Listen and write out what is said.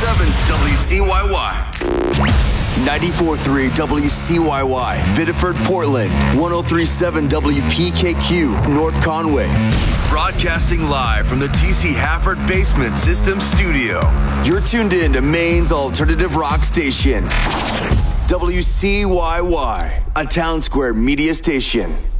101.7 WCYY. 94.3 WCYY, Biddeford, Portland. 103.7 WPKQ, North Conway. Broadcasting live from the DC Hafford Basement System Studio. You're tuned in to Maine's alternative rock station. WCYY, a Town Square media station.